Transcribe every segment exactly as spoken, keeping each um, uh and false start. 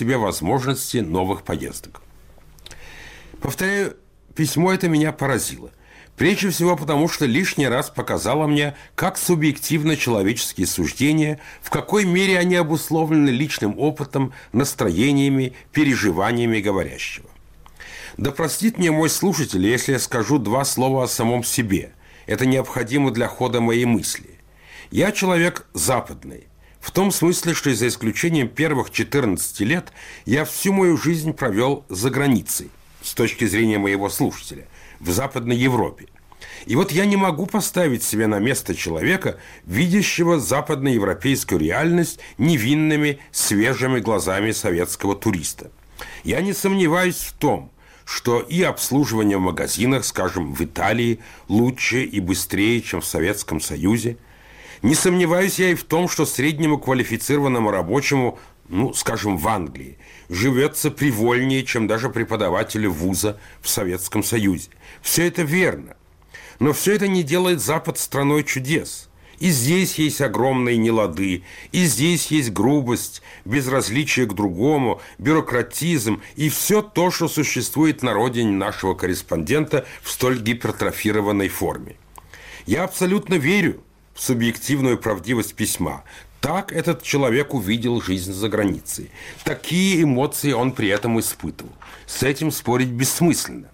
себе возможности новых поездок. Повторяю, письмо это меня поразило. Прежде всего потому, что лишний раз показало мне, как субъективны человеческие суждения, в какой мере они обусловлены личным опытом, настроениями, переживаниями говорящего. Да простит мне мой слушатель, если я скажу два слова о самом себе. Это необходимо для хода моей мысли. Я человек западный. В том смысле, что за исключением первых четырнадцати лет я всю мою жизнь провел за границей, с точки зрения моего слушателя, в Западной Европе. И вот я не могу поставить себя на место человека, видящего западноевропейскую реальность невинными, свежими глазами советского туриста. Я не сомневаюсь в том, что и обслуживание в магазинах, скажем, в Италии, лучше и быстрее, чем в Советском Союзе. Не сомневаюсь я и в том, что среднему квалифицированному рабочему, ну, скажем, в Англии, живется привольнее, чем даже преподавателю вуза в Советском Союзе. Все это верно. Но все это не делает Запад страной чудес. И здесь есть огромные нелады, и здесь есть грубость, безразличие к другому, бюрократизм и все то, что существует на родине нашего корреспондента в столь гипертрофированной форме. Я абсолютно верю в субъективную правдивость письма. Так этот человек увидел жизнь за границей. Такие эмоции он при этом испытывал. С этим спорить бессмысленно.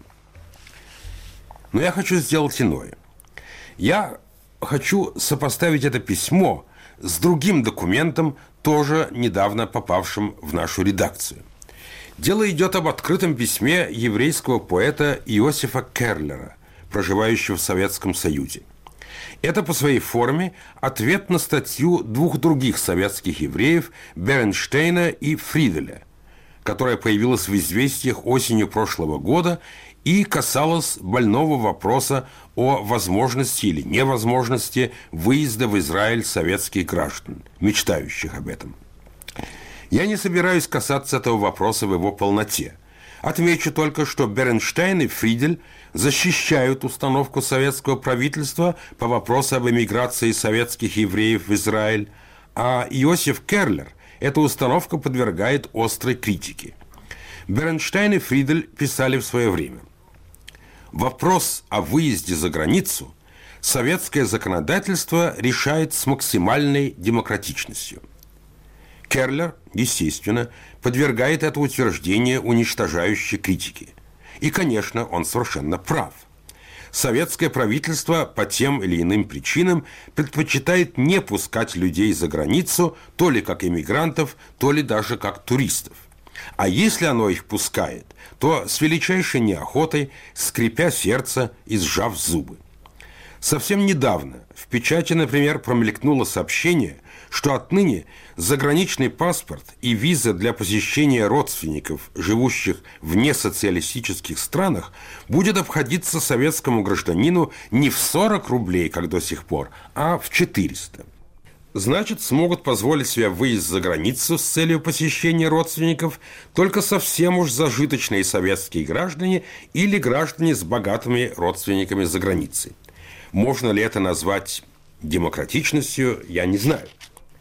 Но я хочу сделать иное. Я хочу сопоставить это письмо с другим документом, тоже недавно попавшим в нашу редакцию. Дело идет об открытом письме еврейского поэта Иосифа Керлера, проживающего в Советском Союзе. Это по своей форме ответ на статью двух других советских евреев Бернштейна и Фриделя, которая появилась в «Известиях» осенью прошлого года и касалась больного вопроса о возможности или невозможности выезда в Израиль советских граждан, мечтающих об этом. Я не собираюсь касаться этого вопроса в его полноте. Отмечу только, что Бернштейн и Фридель защищают установку советского правительства по вопросу об эмиграции советских евреев в Израиль, а Иосиф Керлер эту установку подвергает острой критике. Бернштейн и Фридель писали в свое время: вопрос о выезде за границу советское законодательство решает с максимальной демократичностью. Керлер, естественно, подвергает это утверждение уничтожающей критике. И, конечно, он совершенно прав. Советское правительство по тем или иным причинам предпочитает не пускать людей за границу то ли как иммигрантов, то ли даже как туристов. А если оно их пускает, то с величайшей неохотой, скрипя сердце и сжав зубы. Совсем недавно в печати, например, промелькнуло сообщение, что отныне заграничный паспорт и виза для посещения родственников, живущих в несоциалистических странах, будет обходиться советскому гражданину не в сорок рублей, как до сих пор, а в четыреста. Значит, смогут позволить себе выезд за границу с целью посещения родственников только совсем уж зажиточные советские граждане или граждане с богатыми родственниками за границей. Можно ли это назвать демократичностью, я не знаю.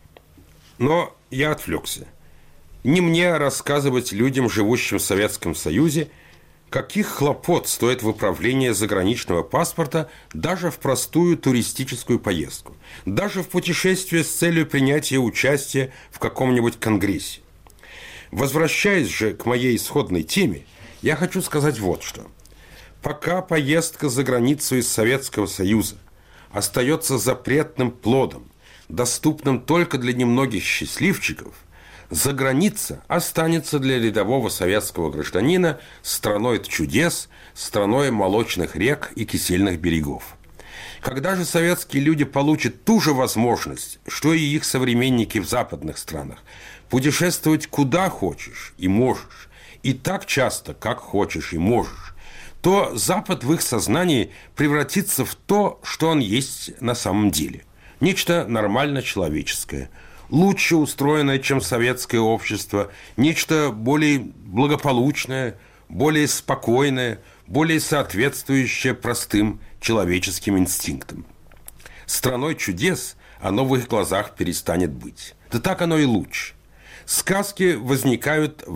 Но я отвлекся. Не мне рассказывать людям, живущим в Советском Союзе, каких хлопот стоит выправление заграничного паспорта даже в простую туристическую поездку, даже в путешествие с целью принятия участия в каком-нибудь конгрессе. Возвращаясь же к моей исходной теме, я хочу сказать вот что. Пока поездка за границу из Советского Союза остается запретным плодом, доступным только для немногих счастливчиков, заграница останется для рядового советского гражданина страной чудес, страной молочных рек и кисельных берегов. Когда же советские люди получат ту же возможность, что и их современники в западных странах, путешествовать куда хочешь и можешь, и так часто, как хочешь и можешь, то Запад в их сознании превратится в то, что он есть на самом деле. Нечто нормально человеческое, лучше устроенное, чем советское общество, нечто более благополучное, более спокойное, более соответствующее простым человеческим инстинктам. Страной чудес оно в их глазах перестанет быть. Да так оно и лучше. Сказки возникают